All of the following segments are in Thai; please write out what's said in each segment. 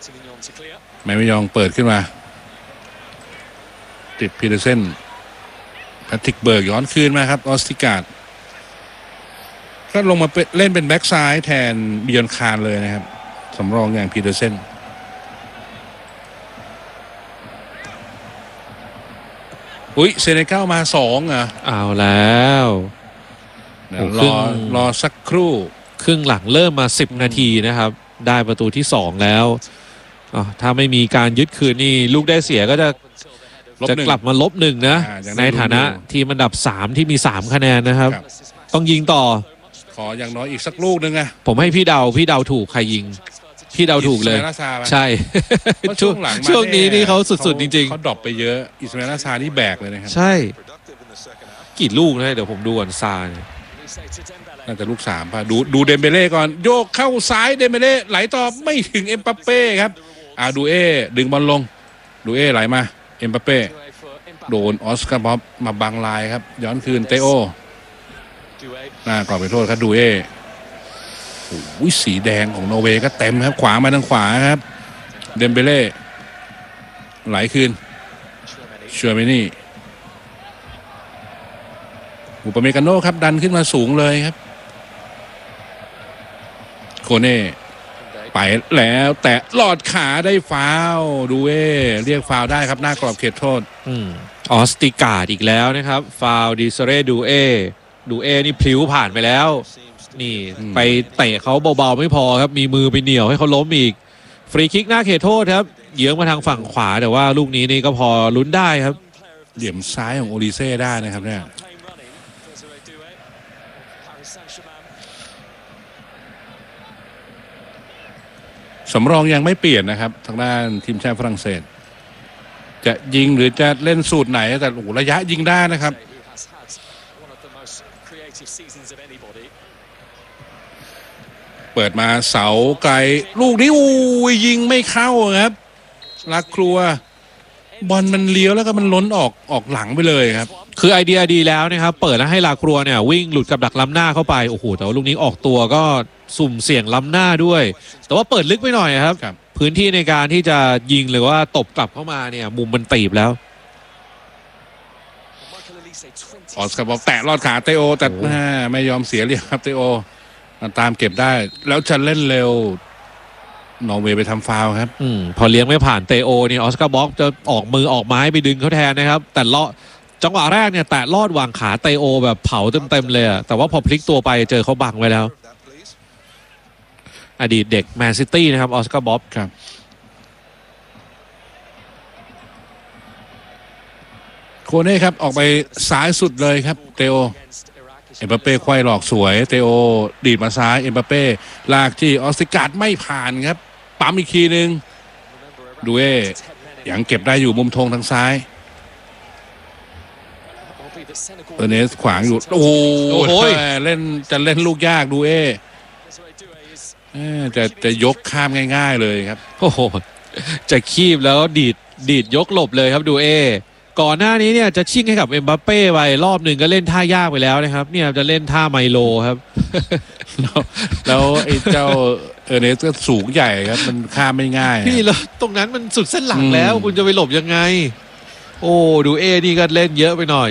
ไม่ยองเปิดขึ้นมาติดพีเดอร์เซนแพทริกเบิร์กย้อนคืนมาครับออสติการ์ดก็ลงมาเล่นเป็นแบ็กซ้ายแทนบิยอนคารเลยนะครับสำรองอย่างพีเดอร์เซนเซเนกัลมา2อ่ะเอาแล้วรอสักครู่ครึ่งหลังเริ่มมา10นาทีนะครับได้ประตูที่2แล้วถ้าไม่มีการยึดคืนนี่ลูกได้เสียก็จะกลับมา-1นะในฐานะทีมอันดับ3ที่มี3คะแนนนะครับต้องยิงต่อขออย่างน้อยอีกสักลูกนึงอะผมให้พี่เดาถูกใครยิงพี่เดาถูกเลยใช่ช่วงนี้นี่เขาสุดๆจริงๆเขาดรอปไปเยอะอิสมาอิล ซานี่แบกเลยนะครับใช่กี่ลูกนะเดี๋ยวผมดูก่อนซาน่าจะลูก3ป่ะดูเดมเบเล่ก่อนโยกเข้าซ้ายเดมเบเล่ไหลต่อไม่ถึงเอ็มบัปเป้ครับดูเอดึงบอลลงดูเอไหลมาเอ็มบัปเป้โดนออสการ์บ๊อบมาบังลายครับย้อนคืนเตโอหน้ากรอบไปโทษครับดูเอสีแดงของนอร์เวย์ก็เต็มครับขวามาทางขวาครับเดมเบเล่ไหลคืนเชอร์เมนี่อุปเมกาโน่ครับดันขึ้นมาสูงเลยครับโคเน่ไปแล้วแต่ลอดขาได้ฟาวดูเอเรียกฟาวได้ครับหน้ากรอบเขตโทษออสติการ์ดอีกแล้วนะครับฟาวดิเซเรดูเอนี่พลิ้วผ่านไปแล้วนี่ไปเตะเขาเบาๆไม่พอครับมีมือไปเหนี่ยวให้เขาล้มอีกฟรีคิกหน้าเขตโทษครับเยื้องมาทางฝั่งขวาแต่ว่าลูกนี้นี่ก็พอลุ้นได้ครับเหลี่ยมซ้ายของโอลิเซ่ได้นะครับเนี่ยสำรองยังไม่เปลี่ยนนะครับทางด้านทีมชาติฝรั่งเศสจะยิงหรือจะเล่นสูตรไหนแต่ระยะยิงได้นะครับเปิดมาเสาไกลลูกนี้ยิงไม่เข้าครับลักครัวบอลมันเลี้ยวแล้วก็มันล้นออกหลังไปเลยครับคือไอเดียดีแล้วนะครับเปิดแล้วให้ลาครัวเนี่ยวิ่งหลุดกับดักล้ำหน้าเข้าไปโอ้โหแต่ว่าลูกนี้ออกตัวก็สุ่มเสี่ยงล้ำหน้าด้วยแต่ว่าเปิดลึกไปหน่อยครับพื้นที่ในการที่จะยิงหรือว่าตบกลับเข้ามาเนี่ยมุมมันตีบแล้วออสการ์บ๊อบแตะลอดขาเตโอแต่ไม่ยอมเสียเหลี่ยมครับเตโอตามเก็บได้แล้วจะเล่นเร็วนอร์เวย์ไปทำฟาวล์ครับพอเลี้ยงไม่ผ่านเตโอนี่ออสการ์บ๊อบจะออกมือออกไม้ไปดึงเขาแทนนะครับแต่จังหวะแรกเนี่ยแตะลอดวางขาเตโอแบบเผาเต็มเลยแต่ว่าพอพลิกตัวไปเจอเขาบังไว้แล้วอดีตเด็กแมนซิตี้นะครับออสการ์บ๊อบครับโคเน่ครับออกไปซ้ายสุดเลยครับเตโอเอ็มบัปเป้ควายหลอกสวยเตโอดีดมาซ้ายเอ็มบัปเป้ลากที่ออสติการ์ดไม่ผ่านครับปั๊มอีกทีนึงดูเอยังเก็บได้อยู่มุมธงทางซ้ายเอเนสขวางอยู่โอ้โหเล่นลูกยากดูเอจะยกข้ามง่ายๆเลยครับโอ้โหจะคีบแล้วดีดยกหลบเลยครับดูเอก่อนหน้านี้เนี่ยจะชิ่งให้กับเอ็มบัปเป้ไปรอบหนึ่งก็เล่นท่ายากไปแล้วนะครับเนี่ยจะเล่นท่าไมโลครับแล้วไอ้เจ้าเอเนสก็สูงใหญ่ครับมันข้ามไม่ง่ายพี่แล้วตรงนั้นมันสุดเส้นหลังแล้วคุณจะไปหลบยังไงโอ้ดูเอนี่ก็เล่นเยอะไปหน่อย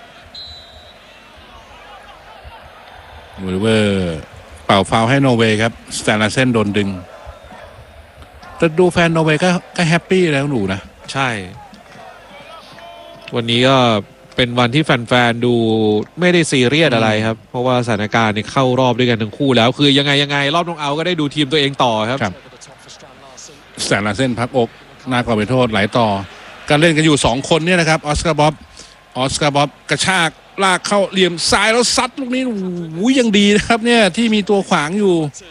มูริเวอร์เป่าฟาวล์ให้นอร์เวย์ครับสแตนลาเซนโดนดึงแต่ดูแฟนนอร์เวย์ก็แฮปปี้แล้วหนูนะใช่วันนี้ก็เป็นวันที่แฟนๆดูไม่ได้ซีเรียสอะไรครับเพราะว่าสถานการณ์เนี่ยเข้ารอบด้วยกันทั้งคู่แล้วคือยังไงรอบน็อกเอาท์ก็ได้ดูทีมตัวเองต่อครับสแตนลาเซนพักอกหน้ากรอบไปโทษไหลต่อการเล่นกันอยู่2คนเนี่ยนะครับออสการ์บ๊อบกระชากลากเข้าเหลี่ยมซ้ายแล้วซัดลูกนี้ยังดีนะครับเนี่ยที่มีตัวขวางอยู่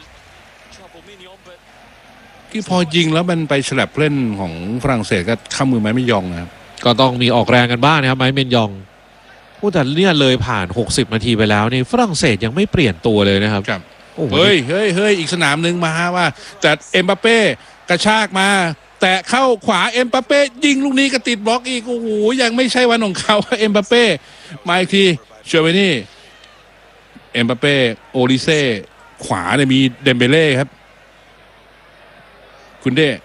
ที่พอยิงแล้วมันไปฉลับเล่นของฝรั่งเศสก็เข้ามือไม้ไม่ยองนะครับก็ต้องมีออกแรงกันบ้างนะครับไม้เมนยองแต่เนี่ยเลยผ่าน60นาทีไปแล้วนี่ฝรั่งเศสยังไม่เปลี่ยนตัวเลยนะครับเฮ้ยอีกสนามหนึ่งมาว่าแต่เอ็มบัปเป้กระชากมาแต่เข้าขวาเอ็มบัปเป้ยิงลูกนี้ก็ติดบล็อกอีกโอ้โหยังไม่ใช่วันของเขาเอ็มบัปเป้มาอีกทีเชอร์เวนี่เอ็มบัปเป้โอลิเซ่ขวาเนี่ยมีเดมเบเล่ครับคุณเด